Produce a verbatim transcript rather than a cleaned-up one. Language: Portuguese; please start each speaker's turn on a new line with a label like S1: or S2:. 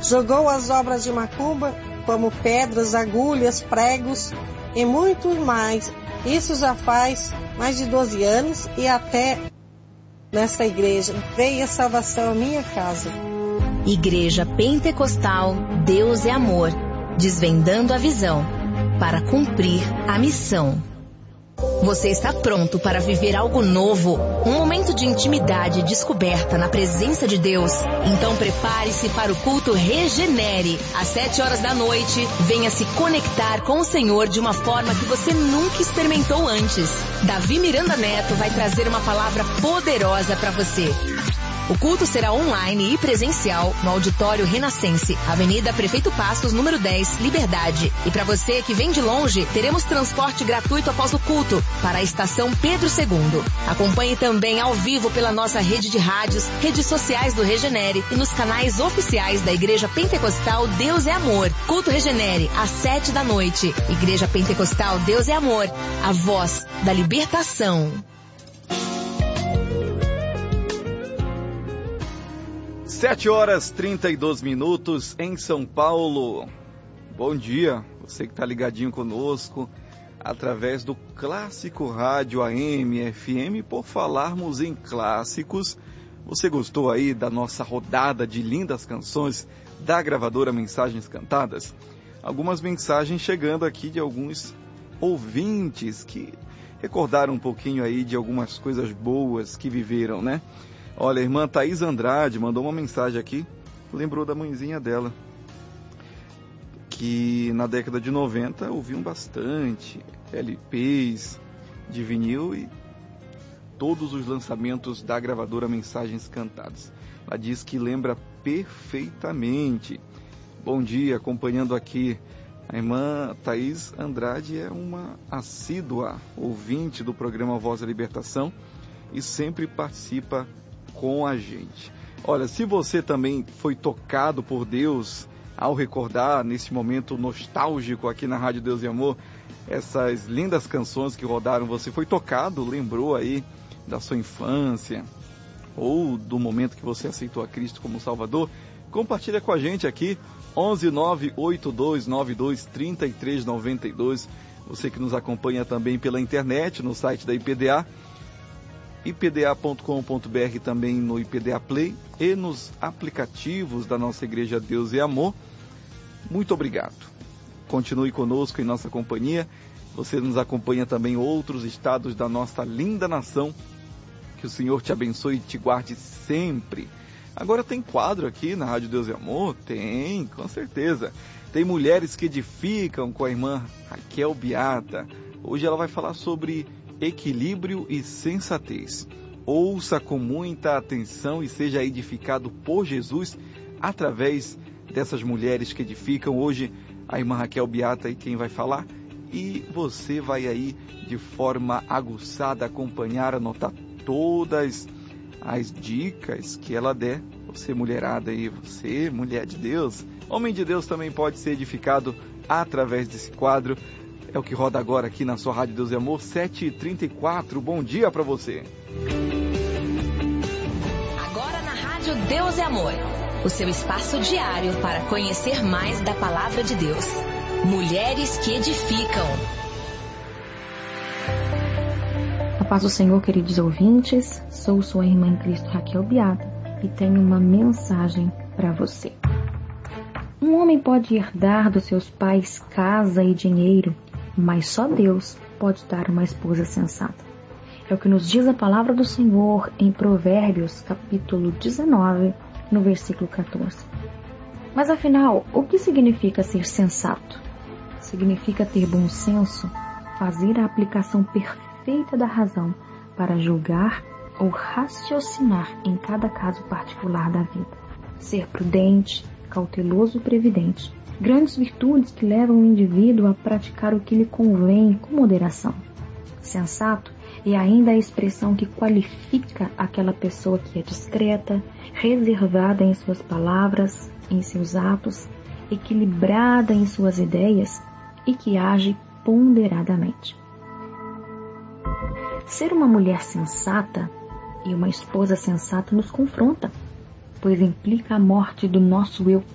S1: Jogou as obras de macumba, como pedras, agulhas, pregos e muito mais. Isso já faz mais de doze anos e até nesta igreja veio a salvação à minha casa.
S2: Igreja Pentecostal Deus é Amor, desvendando a visão para cumprir a missão. Você está pronto para viver algo novo? Um momento de intimidade e descoberta na presença de Deus? Então prepare-se para o culto Regenere. Às sete horas da noite, venha se conectar com o Senhor de uma forma que você nunca experimentou antes. Davi Miranda Neto vai trazer uma palavra poderosa para você. O culto será online e presencial no Auditório Renascense, Avenida Prefeito Passos, número dez, Liberdade. E para você que vem de longe, teremos transporte gratuito após o culto para a Estação Pedro segundo. Acompanhe também ao vivo pela nossa rede de rádios, redes sociais do Regenere e nos canais oficiais da Igreja Pentecostal Deus é Amor. Culto Regenere, às sete da noite. Igreja Pentecostal Deus é Amor, a voz da libertação.
S3: Sete horas trinta e dois minutos em São Paulo. Bom dia, você que está ligadinho conosco através do Clássico Rádio A M F M. Por falarmos em clássicos, você gostou aí da nossa rodada de lindas canções da gravadora Mensagens Cantadas? Algumas mensagens chegando aqui de alguns ouvintes que recordaram um pouquinho aí de algumas coisas boas que viveram, né? Olha, a irmã Thaís Andrade mandou uma mensagem aqui, lembrou da mãezinha dela, que na década de noventa ouviam bastante L Ps de vinil e todos os lançamentos da gravadora Mensagens Cantadas. Ela diz que lembra perfeitamente. Bom dia, acompanhando aqui. A irmã Thaís Andrade é uma assídua ouvinte do programa Voz da Libertação e sempre participa com a gente. Olha, se você também foi tocado por Deus ao recordar nesse momento nostálgico aqui na Rádio Deus e Amor essas lindas canções que rodaram, você foi tocado, lembrou aí da sua infância ou do momento que você aceitou a Cristo como Salvador, compartilha com a gente aqui onze nove oito dois nove dois três três nove dois. Você que nos acompanha também pela internet no site da I P D A, I P D A ponto com ponto B R, também no I P D A Play e nos aplicativos da nossa Igreja Deus e Amor. Muito obrigado. Continue conosco em nossa companhia. Você nos acompanha também em outros estados da nossa linda nação. Que o Senhor te abençoe e te guarde sempre. Agora tem quadro aqui na Rádio Deus e Amor? Tem, com certeza. Tem Mulheres que Edificam com a irmã Raquel Beata. Hoje ela vai falar sobre equilíbrio e sensatez. Ouça com muita atenção e seja edificado por Jesus através dessas mulheres que edificam. Hoje a irmã Raquel Beata é quem vai falar e você vai aí de forma aguçada acompanhar, anotar todas as dicas que ela der. Você mulherada aí, você mulher de Deus, homem de Deus também pode ser edificado através desse quadro. É o que roda agora aqui na sua Rádio Deus e Amor, sete e trinta e quatro. Bom dia para você.
S2: Agora na Rádio Deus e Amor, o seu espaço diário para conhecer mais da Palavra de Deus. Mulheres que Edificam.
S4: A paz do Senhor, queridos ouvintes. Sou sua irmã em Cristo, Raquel Beata, e tenho uma mensagem para você. Um homem pode herdar dos seus pais casa e dinheiro, mas só Deus pode dar uma esposa sensata. É o que nos diz a palavra do Senhor em Provérbios, capítulo dezenove, no versículo quatorze. Mas afinal, o que significa ser sensato? Significa ter bom senso, fazer a aplicação perfeita da razão para julgar ou raciocinar em cada caso particular da vida. Ser prudente, cauteloso e previdente. Grandes virtudes que levam o indivíduo a praticar o que lhe convém com moderação. Sensato é ainda a expressão que qualifica aquela pessoa que é discreta, reservada em suas palavras, em seus atos, equilibrada em suas ideias e que age ponderadamente. Ser uma mulher sensata e uma esposa sensata nos confronta, pois implica a morte do nosso eu